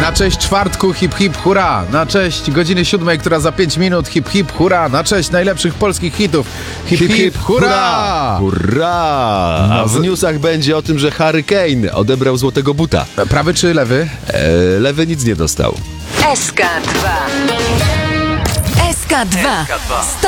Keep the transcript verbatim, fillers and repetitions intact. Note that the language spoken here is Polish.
Na cześć czwartku, hip hip hurra! Na cześć godziny siódmej, która za pięć minut, hip hip hurra! Na cześć najlepszych polskich hitów, hip hip, hip hurra! Hurra! A No, w z- newsach będzie o tym, że Harry Kane odebrał złotego buta. Prawy czy lewy? E, lewy nic nie dostał. S K dwa. S K dwa.